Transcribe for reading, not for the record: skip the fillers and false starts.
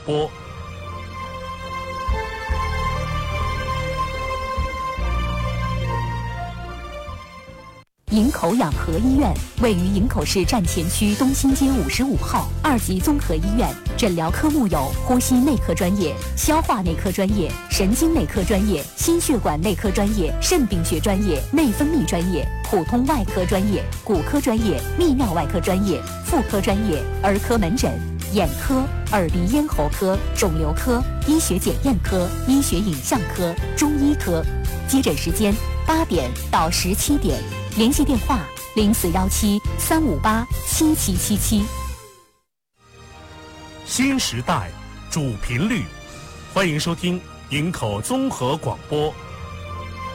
播。 营口养和医院位于营口市站前区东兴街55号2级综合医院，诊疗科目有呼吸内科专业、消化内科专业、神经内科专业、心血管内科专业、肾病学专业、内分泌专业、普通外科专业、骨科专业、泌尿外科专业、妇科专业、儿科门诊、眼科、耳鼻咽喉科、肿瘤科、医学检验科、医学影像科、中医科。接诊时间8点到17点。联系电话0417-358-7777。 新时代主频率，欢迎收听营口综合广播